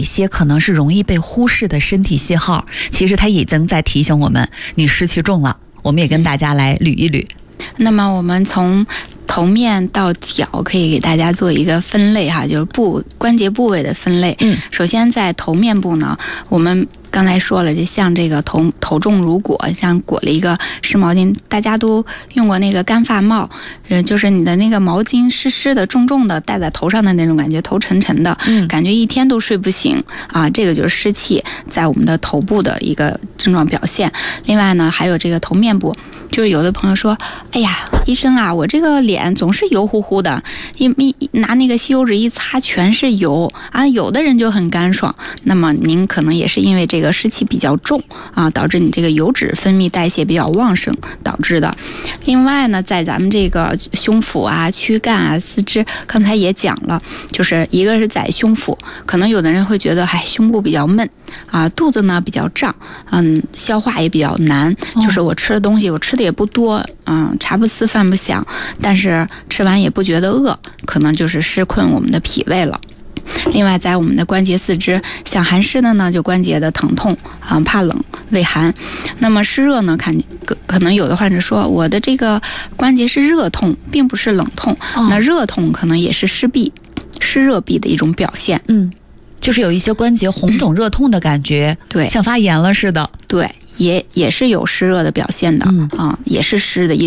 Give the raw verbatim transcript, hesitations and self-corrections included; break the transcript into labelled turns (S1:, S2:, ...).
S1: 些可能是容易被忽视的身体信号？其实它已经在提醒我们，你湿气重了。我们也跟大家来捋一捋。
S2: 那么我们从头面到脚可以给大家做一个分类哈，就是部关节部位的分类。
S1: 嗯，
S2: 首先在头面部呢，我们刚才说了，就像这个头头重如裹，像裹了一个湿毛巾，大家都用过那个干发帽，呃，就是你的那个毛巾湿湿的、重重的戴在头上的那种感觉，头沉沉的，
S1: 嗯，
S2: 感觉一天都睡不醒啊，这个就是湿气在我们的头部的一个症状表现。另外呢，还有这个头面部。就是有的朋友说，哎呀，医生啊，我这个脸总是油乎乎的，一一拿那个吸油纸一擦全是油啊。有的人就很干爽，那么您可能也是因为这个湿气比较重啊，导致你这个油脂分泌代谢比较旺盛导致的。另外呢，在咱们这个胸腹啊、躯干啊、四肢，刚才也讲了，就是一个是在胸腹，可能有的人会觉得，哎，胸部比较闷啊，肚子呢比较胀，嗯，消化也比较难，就是我吃的东西，我吃的也不多，嗯，茶不思饭不想，但是吃完也不觉得饿，可能就是湿困我们的脾胃了。另外，在我们的关节四肢，像寒湿的呢，就关节的疼痛啊、怕冷、畏寒。那么湿热呢，看可能有的患者说，我的这个关节是热痛，并不是冷痛。哦、那热痛可能也是湿痹、湿热痹的一种表现。
S1: 嗯，就是有一些关节红肿热痛的感觉，
S2: 嗯、对，
S1: 像发炎了似的。
S2: 对，也也是有湿热的表现的，嗯啊，也是湿的一